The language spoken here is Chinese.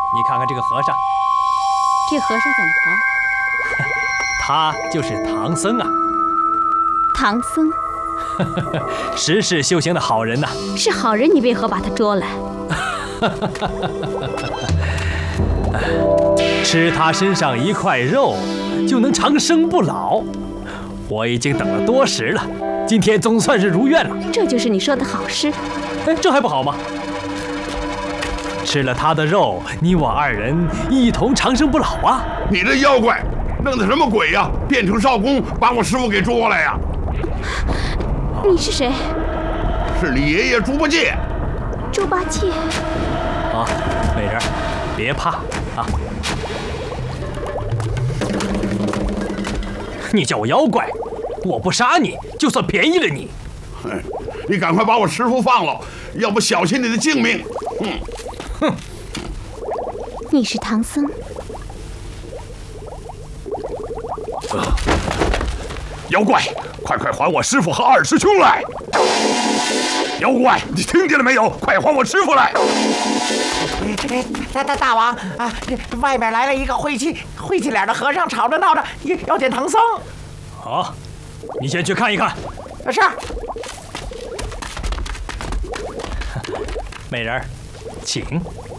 你看看这个和尚， 这和尚怎么了？ 他就是唐僧啊， 唐僧十世修行的好人呐。 是好人，你为何把他捉来？ 吃他身上一块肉，就能长生不老。我已经等了多时了，今天总算是如愿了。 这就是你说的好事？ 哎，这还不好吗？吃了他的肉，你我二人一同长生不老啊！ 你这妖怪，弄的什么鬼呀？变成少公把我师傅给捉来呀！ 你是谁？ 是你爷爷猪八戒。 猪八戒。 啊，美人，别怕啊！你叫我妖怪，我不杀你，就算便宜了你。 你赶快把我师傅放了，要不小心你的性命。 哼！ 你是唐僧。 妖怪，快还我师傅和二师兄来！妖怪，你听见了没有？快还我师傅来！ 大王啊，外面来了一个晦气脸的和尚，吵着闹着要见唐僧。 好，你先去看一看。 是。 美人，请。